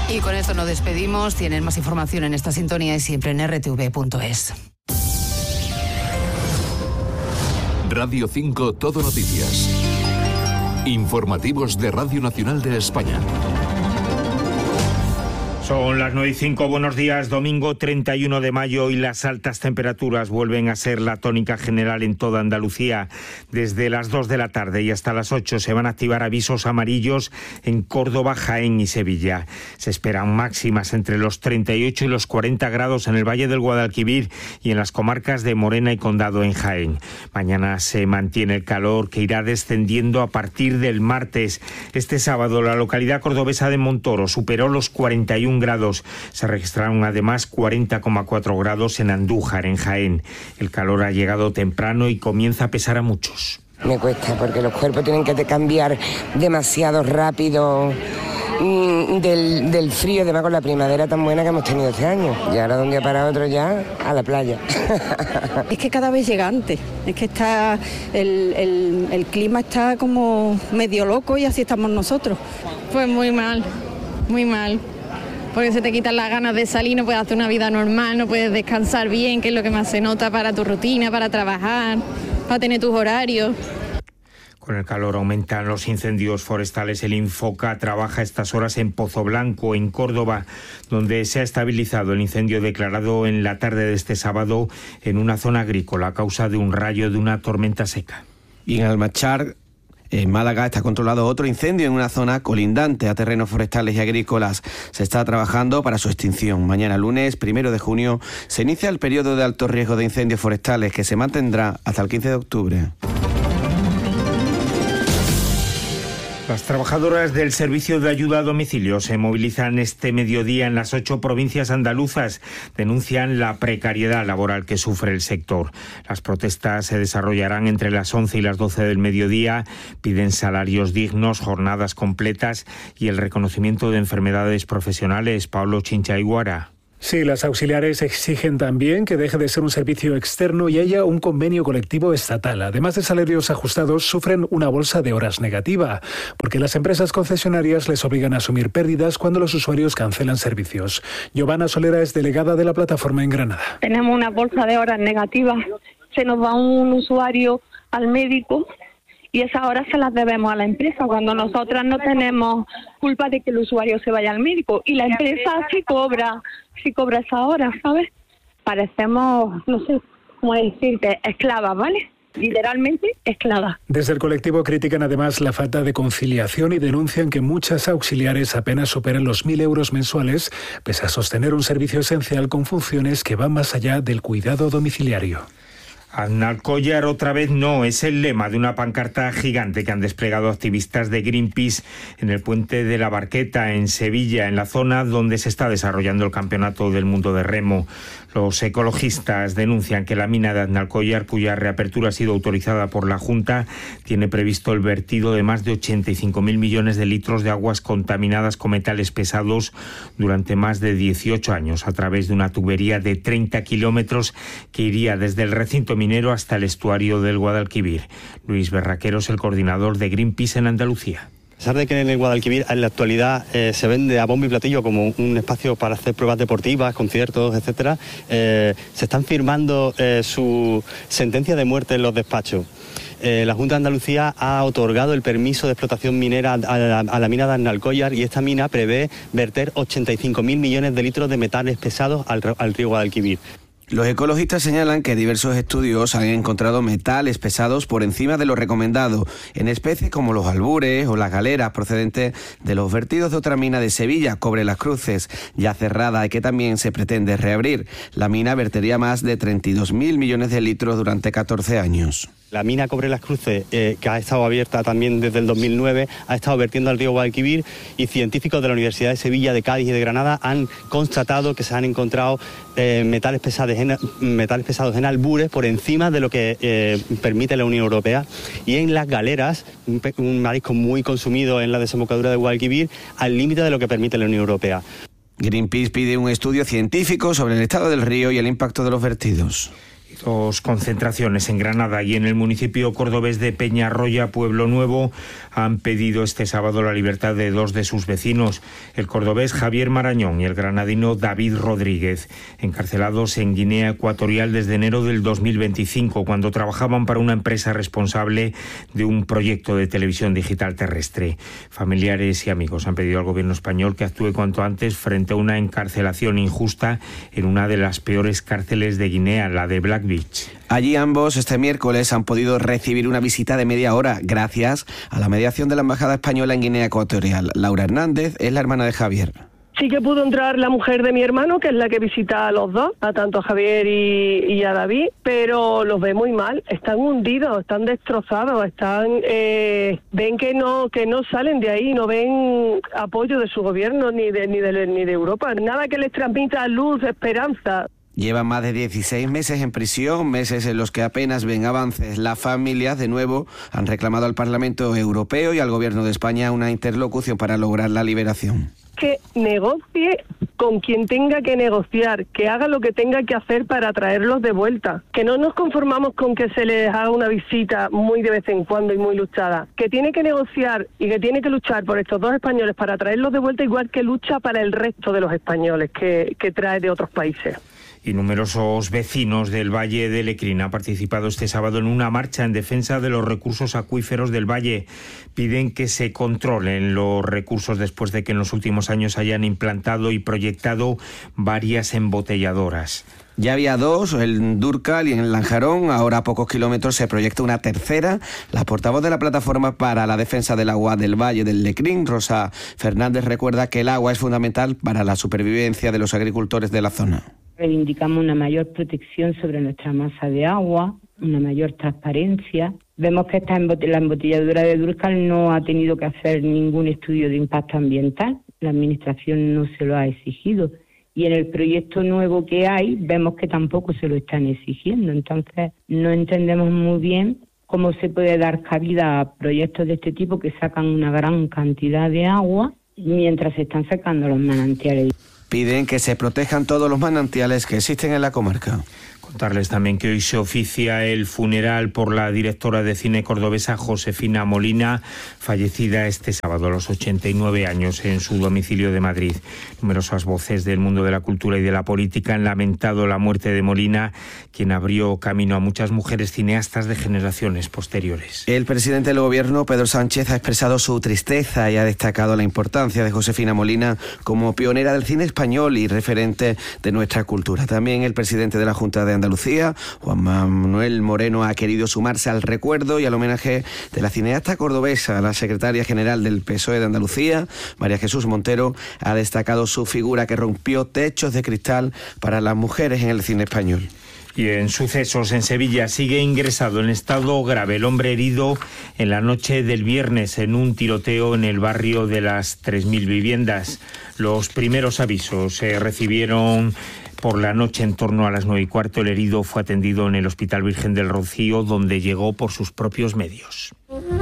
Y con esto nos despedimos. Tienen más información en esta sintonía y siempre en rtv.es. Radio 5 Todo Noticias. Informativos de Radio Nacional de España. Son las 9:05, buenos días, domingo 31 de mayo y las altas temperaturas vuelven a ser la tónica general en toda Andalucía. Desde las 2 de la tarde y hasta las 8 se van a activar avisos amarillos en Córdoba, Jaén y Sevilla. Se esperan máximas entre los 38 y los 40 grados en el Valle del Guadalquivir y en las comarcas de Morena y Condado en Jaén. Mañana se mantiene el calor que irá descendiendo a partir del martes. Este sábado la localidad cordobesa de Montoro superó los 41 grados. Se registraron además 40,4 grados en Andújar, en Jaén. El calor ha llegado temprano y comienza a pesar a muchos. Me cuesta porque los cuerpos tienen que cambiar demasiado rápido del frío, además con la primavera tan buena que hemos tenido este año. Y ahora de un día para otro ya a la playa. Es que cada vez llega antes. Es que está el clima está como medio loco y así estamos nosotros. Pues muy mal, porque se te quitan las ganas de salir, no puedes hacer una vida normal, no puedes descansar bien, que es lo que más se nota para tu rutina, para trabajar, para tener tus horarios. Con el calor aumentan los incendios forestales. El Infoca trabaja a estas horas en Pozo Blanco, en Córdoba, donde se ha estabilizado el incendio declarado en la tarde de este sábado en una zona agrícola a causa de un rayo de una tormenta seca. Y en Almachar, en Málaga, está controlado otro incendio en una zona colindante a terrenos forestales y agrícolas. Se está trabajando para su extinción. Mañana lunes, 1 de junio, se inicia el periodo de alto riesgo de incendios forestales que se mantendrá hasta el 15 de octubre. Las trabajadoras del Servicio de Ayuda a Domicilio se movilizan este mediodía en las 8 provincias andaluzas. Denuncian la precariedad laboral que sufre el sector. Las protestas se desarrollarán entre las 11 y las 12 del mediodía. Piden salarios dignos, jornadas completas y el reconocimiento de enfermedades profesionales. Pablo Chincha-Iguara. Sí, las auxiliares exigen también que deje de ser un servicio externo y haya un convenio colectivo estatal. Además de salarios ajustados, sufren una bolsa de horas negativa, porque las empresas concesionarias les obligan a asumir pérdidas cuando los usuarios cancelan servicios. Giovanna Solera es delegada de la plataforma en Granada. Tenemos una bolsa de horas negativas. Se nos va un usuario al médico y esas horas se las debemos a la empresa, cuando nosotras no tenemos culpa de que el usuario se vaya al médico. Y la empresa sí cobra esa hora, ¿sabes? Parecemos, no sé cómo decirte, esclavas, ¿vale? Literalmente esclavas. Desde el colectivo critican además la falta de conciliación y denuncian que muchas auxiliares apenas superan los 1.000 euros mensuales, pese a sostener un servicio esencial con funciones que van más allá del cuidado domiciliario. Aznalcóllar otra vez no, es el lema de una pancarta gigante que han desplegado activistas de Greenpeace en el puente de la Barqueta, en Sevilla, en la zona donde se está desarrollando el Campeonato del Mundo de Remo. Los ecologistas denuncian que la mina de Aznalcóllar, cuya reapertura ha sido autorizada por la Junta, tiene previsto el vertido de más de 85.000 millones de litros de aguas contaminadas con metales pesados durante más de 18 años, a través de una tubería de 30 kilómetros que iría desde el recinto minero hasta el estuario del Guadalquivir. Luis Berraquero es el coordinador de Greenpeace en Andalucía. A pesar de que en el Guadalquivir en la actualidad se vende a bombo y platillo como un espacio para hacer pruebas deportivas, conciertos, etcétera, se están firmando su sentencia de muerte en los despachos. La Junta de Andalucía ha otorgado el permiso de explotación minera a la mina de Aznalcóllar y esta mina prevé verter 85.000 millones de litros de metales pesados al río Guadalquivir. Los ecologistas señalan que diversos estudios han encontrado metales pesados por encima de lo recomendado, en especies como los albures o las galeras procedentes de los vertidos de otra mina de Sevilla, Cobre Las Cruces, ya cerrada y que también se pretende reabrir. La mina vertería más de 32.000 millones de litros durante 14 años. La mina Cobre Las Cruces, que ha estado abierta también desde el 2009, ha estado vertiendo al río Guadalquivir y científicos de la Universidad de Sevilla, de Cádiz y de Granada han constatado que se han encontrado metales pesados en albures por encima de lo que permite la Unión Europea, y en las galeras, un marisco muy consumido en la desembocadura de Guadalquivir, al límite de lo que permite la Unión Europea. Greenpeace pide un estudio científico sobre el estado del río y el impacto de los vertidos. Dos concentraciones en Granada y en el municipio cordobés de Peñarroya, Pueblo Nuevo, han pedido este sábado la libertad de dos de sus vecinos, el cordobés Javier Marañón y el granadino David Rodríguez, encarcelados en Guinea Ecuatorial desde enero del 2025, cuando trabajaban para una empresa responsable de un proyecto de televisión digital terrestre. Familiares y amigos han pedido al gobierno español que actúe cuanto antes frente a una encarcelación injusta en una de las peores cárceles de Guinea, la de Black Beach. Allí ambos este miércoles han podido recibir una visita de media hora gracias a la mediación de la Embajada Española en Guinea Ecuatorial. Laura Hernández es la hermana de Javier. Sí que pudo entrar la mujer de mi hermano, que es la que visita a los dos, a tanto a Javier y a David, pero los ve muy mal, están hundidos, están destrozados, ven que no salen de ahí, no ven apoyo de su gobierno ni de Europa, nada que les transmita luz, esperanza. Llevan más de 16 meses en prisión, meses en los que apenas ven avances. Las familias, de nuevo, han reclamado al Parlamento Europeo y al Gobierno de España una interlocución para lograr la liberación. Que negocie con quien tenga que negociar, que haga lo que tenga que hacer para traerlos de vuelta, que no nos conformamos con que se les haga una visita muy de vez en cuando y muy luchada, que tiene que negociar y que tiene que luchar por estos dos españoles para traerlos de vuelta, igual que lucha para el resto de los españoles que trae de otros países. Y numerosos vecinos del Valle de Lecrín han participado este sábado en una marcha en defensa de los recursos acuíferos del Valle. Piden que se controlen los recursos después de que en los últimos años hayan implantado y proyectado varias embotelladoras. Ya había dos, en Dúrcal y en Lanjarón. Ahora a pocos kilómetros se proyecta una tercera. La portavoz de la Plataforma para la Defensa del Agua del Valle del Lecrín, Rosa Fernández, recuerda que el agua es fundamental para la supervivencia de los agricultores de la zona. Reivindicamos una mayor protección sobre nuestra masa de agua, una mayor transparencia. Vemos que la embotelladora de Dúrcal no ha tenido que hacer ningún estudio de impacto ambiental. La Administración no se lo ha exigido. Y en el proyecto nuevo que hay, vemos que tampoco se lo están exigiendo. Entonces, no entendemos muy bien cómo se puede dar cabida a proyectos de este tipo que sacan una gran cantidad de agua mientras se están secando los manantiales. Piden que se protejan todos los manantiales que existen en la comarca. Contarles también que hoy se oficia el funeral por la directora de cine cordobesa Josefina Molina, fallecida este sábado a los 89 años en su domicilio de Madrid. Numerosas voces del mundo de la cultura y de la política han lamentado la muerte de Molina, quien abrió camino a muchas mujeres cineastas de generaciones posteriores. El presidente del gobierno, Pedro Sánchez, ha expresado su tristeza y ha destacado la importancia de Josefina Molina como pionera del cine español y referente de nuestra cultura. También el presidente de la Junta de Andalucía, Juan Manuel Moreno, ha querido sumarse al recuerdo y al homenaje de la cineasta cordobesa. La secretaria general del PSOE de Andalucía, María Jesús Montero, ha destacado su figura que rompió techos de cristal para las mujeres en el cine español. Y en sucesos, en Sevilla sigue ingresado en estado grave el hombre herido en la noche del viernes en un tiroteo en el barrio de las 3.000 viviendas. Los primeros avisos se recibieron por la noche en torno a las 9:15. El herido fue atendido en el Hospital Virgen del Rocío, donde llegó por sus propios medios.